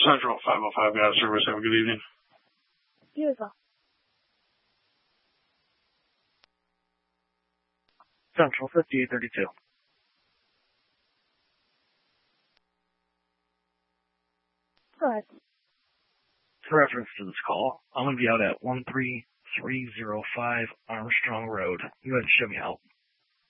Central 505 gas service. Have a good evening. You as well. Central 5832. Go ahead. For reference to this call, I'm going to be out at 13305 Armstrong Road. You go ahead and show me help.